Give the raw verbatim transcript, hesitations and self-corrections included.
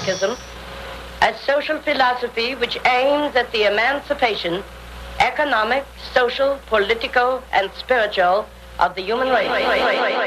anarchism, a social philosophy which aims at the emancipation, economic, social, political, and spiritual of the human race.